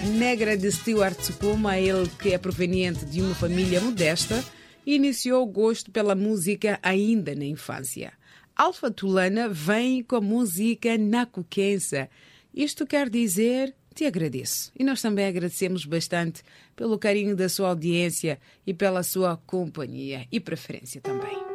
negra de Stewart Sukuma, ele que é proveniente de uma família modesta, iniciou o gosto pela música ainda na infância. Alfa Tulana vem com a música nacuquensa. Isto quer dizer, te agradeço. E nós também agradecemos bastante pelo carinho da sua audiência e pela sua companhia e preferência também.